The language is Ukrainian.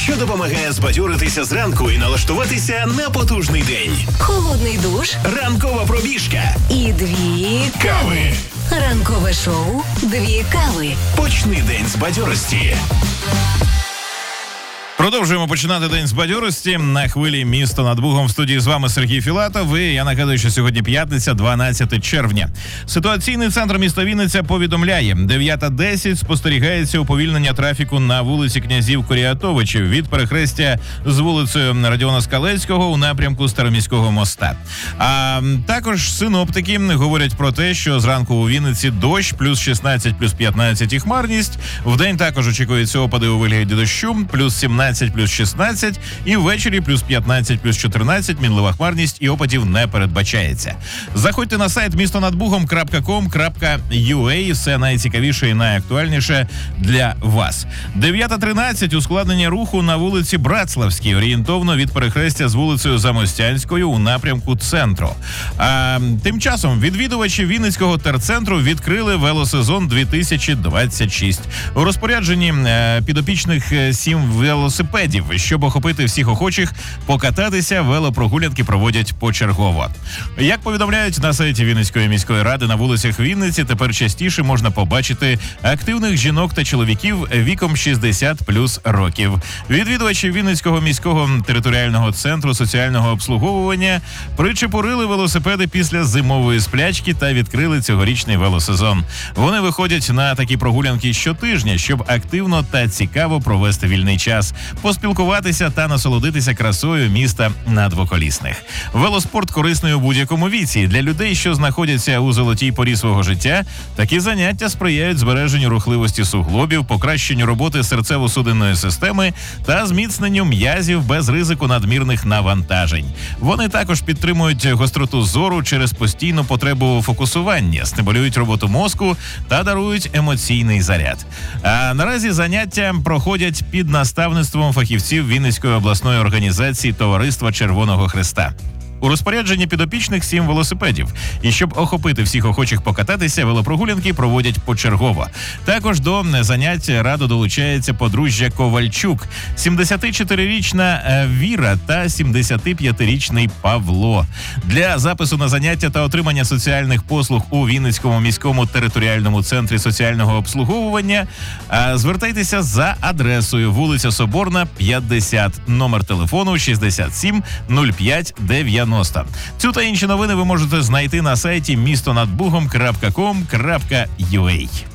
що допомагає збадьоритися зранку і налаштуватися на потужний день. Холодний душ. Ранкова пробіжка. І 2 Кави. Ранкове шоу 2 кави. Почни день з бадьорості. Продовжуємо починати день з бадьорості на хвилі «Місто над Бугом». В студії з вами Сергій Філатов. І я нагадую, що сьогодні п'ятниця, 12 червня. Ситуаційний центр міста Вінниця повідомляє: 9:10 спостерігається уповільнення трафіку на вулиці князів Куріатовичів від перехрестя з вулицею Радіона Скалецького у напрямку Староміського моста. А також синоптики говорять про те, що зранку у Вінниці дощ, плюс 16, плюс 15 і хмарність. Вдень також очікуються опади у вигляді дощу, плюс 17, плюс 16, і ввечері плюс 15, плюс 14, мінлива хмарність і опадів не передбачається. Заходьте на сайт mistonadbugom.com.ua, все найцікавіше і найактуальніше для вас. 9:13 ускладнення руху на вулиці Братславській, орієнтовно від перехрестя з вулицею Замостянською у напрямку центру. А тим часом відвідувачі Вінницького терцентру відкрили велосезон 2026. У розпорядженні підопічних 7 велосипедів. Щоб охопити всіх охочих покататися, велопрогулянки проводять почергово. Як повідомляють на сайті Вінницької міської ради, на вулицях Вінниці тепер частіше можна побачити активних жінок та чоловіків віком 60+ років. Відвідувачі Вінницького міського територіального центру соціального обслуговування причепурили велосипеди після зимової сплячки та відкрили цьогорічний велосезон. Вони виходять на такі прогулянки щотижня, щоб активно та цікаво провести вільний час, поспілкуватися та насолодитися красою міста на двоколісних. Велоспорт корисний у будь-якому віці. Для людей, що знаходяться у золотій порі свого життя, такі заняття сприяють збереженню рухливості суглобів, покращенню роботи серцево-судинної системи та зміцненню м'язів без ризику надмірних навантажень. Вони також підтримують гостроту зору через постійну потребу фокусування, стимулюють роботу мозку та дарують емоційний заряд. А наразі заняття проходять під наставництвом фахівців Вінницької обласної організації Товариства Червоного Хреста. У розпорядженні підопічних 7 велосипедів. І щоб охопити всіх охочих покататися, велопрогулянки проводять почергово. Також до занять радо долучається подружжя Ковальчук, 74-річна Віра та 75-річний Павло. Для запису на заняття та отримання соціальних послуг у Вінницькому міському територіальному центрі соціального обслуговування звертайтеся за адресою вулиця Соборна, 50, номер телефону 67 05 90. Цю та інші новини ви можете знайти на сайті mistonadbugom.com.ua.